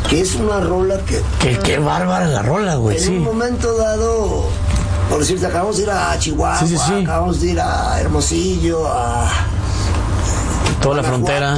que es una rola que... Qué bárbara la rola, güey, sí. En un momento dado, por decirte, acabamos de ir a Chihuahua, Sí. acabamos de ir a Hermosillo, a... Toda la frontera.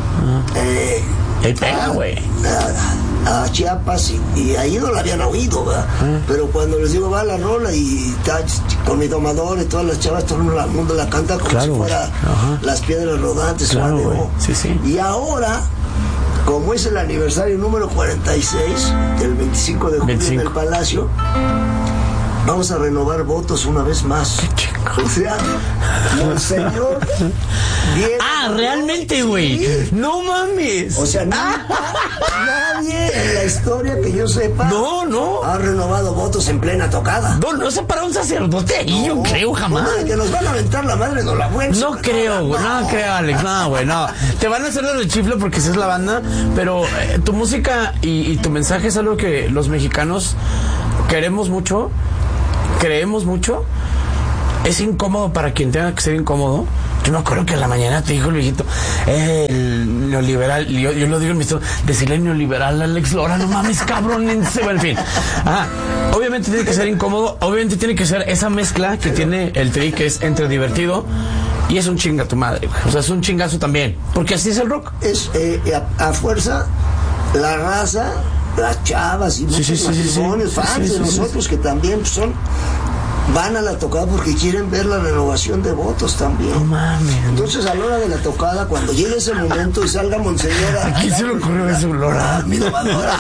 Pega, güey. A Chiapas y ahí no la habían oído, ¿verdad? Pero cuando les digo va la rola y con mi domador y todas las chavas, todo el mundo la canta como si fuera Las Piedras Rodantes. Claro, güey. Sí. Y ahora, como es el aniversario número 46 del 25 de julio en el Palacio, vamos a renovar votos una vez más. O sea, Monseñor Diego. ¿Realmente, güey? Sí. No mames. O sea, nadie en la historia que yo sepa ha renovado votos en plena tocada. No se para un sacerdote ahí, yo creo, jamás. Que nos van a aventar la madre de la buena. No creo, güey. No creo, Alex. No, güey, no. Te van a hacer lo del chifle porque esa es la banda, pero tu música y tu mensaje es algo que los mexicanos queremos mucho, creemos mucho. Es incómodo para quien tenga que ser incómodo. Yo me acuerdo que en la mañana te dijo el viejito, el neoliberal, yo lo digo en mi historia, decirle neoliberal a Alex Lora, no mames, cabrón, en fin. Obviamente tiene que ser incómodo, obviamente tiene que ser esa mezcla que tiene el Tri, que es entre divertido y es un chinga tu madre, güey. O sea, es un chingazo también, porque así es el rock. Es a fuerza, la raza, las chavas y muchos matrimonios, fans de nosotros que también van a la tocada porque quieren ver la renovación de votos también. No mames. Entonces, a la hora de la tocada, cuando llegue ese momento y salga Monseñor... ¿A quién se le ocurrió eso, Lora? Mi domadora.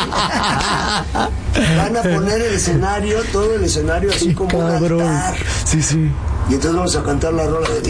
Van a poner el escenario, todo el escenario así como un altar. Sí. Y entonces vamos a cantar la rola de